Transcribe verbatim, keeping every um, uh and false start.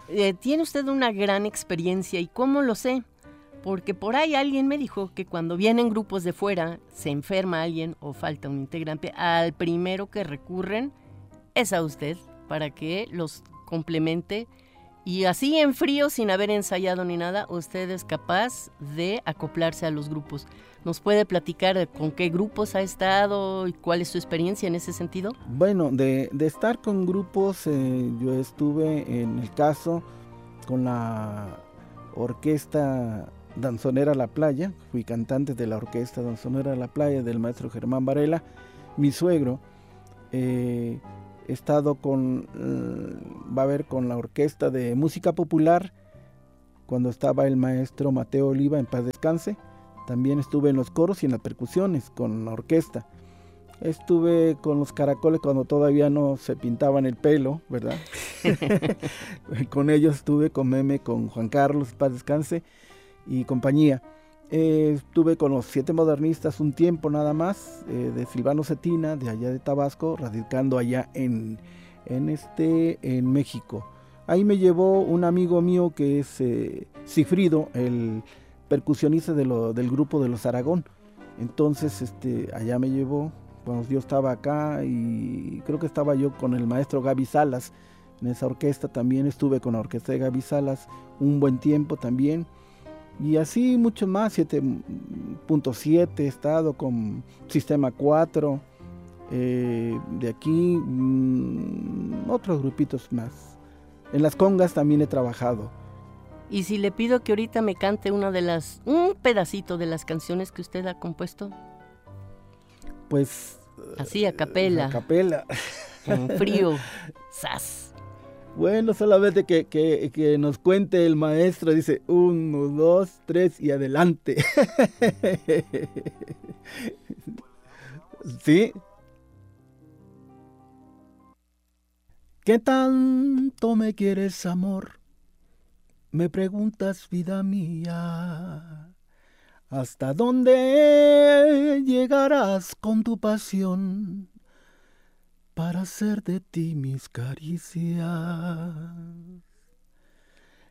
eh, tiene usted una gran experiencia. ¿Y cómo lo sé? Porque por ahí alguien me dijo que cuando vienen grupos de fuera, se enferma alguien o falta un integrante, al primero que recurren es a usted para que los complemente. Y así en frío, sin haber ensayado ni nada, usted es capaz de acoplarse a los grupos. ¿Nos puede platicar con qué grupos ha estado y cuál es su experiencia en ese sentido? Bueno, de, de estar con grupos, eh, yo estuve en el caso con la orquesta Danzonera La Playa, fui cantante de la orquesta Danzonera La Playa del maestro Germán Varela, mi suegro. Eh, he estado con, eh, va a ver, con la orquesta de música popular, cuando estaba el maestro Mateo Oliva, en paz descanse. También estuve en los coros y en las percusiones con la orquesta. Estuve con los Caracoles cuando todavía no se pintaban el pelo, ¿verdad? Con ellos estuve, con Meme, con Juan Carlos, paz descanse, y compañía. Eh, estuve con los Siete Modernistas un tiempo nada más, eh, de Silvano Cetina, de allá de Tabasco, radicando allá en, en, este, en México. Ahí me llevó un amigo mío que es eh, Cifrido, el percusionista de lo, del grupo de los Aragón. Entonces este, allá me llevó cuando yo estaba acá, y creo que estaba yo con el maestro Gaby Salas en esa orquesta. También estuve con la orquesta de Gaby Salas un buen tiempo también, y así mucho más. Siete punto siete he estado con Sistema cuatro, eh, de aquí mmm, otros grupitos más. En las congas también he trabajado. Y si le pido que ahorita me cante una de las, un pedacito de las canciones que usted ha compuesto. Pues... Así, a capela. A capela. En frío. ¡Sas! Bueno, solamente que, que, que nos cuente el maestro, dice, uno, dos, tres y adelante. ¿Sí? ¿Qué tanto me quieres, amor? Me preguntas, vida mía, ¿hasta dónde llegarás con tu pasión para hacer de ti mis caricias?